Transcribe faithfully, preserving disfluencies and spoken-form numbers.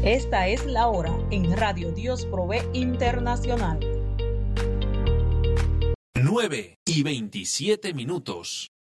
Esta es la hora en Radio Dios Provee Internacional. nueve y veintisiete minutos.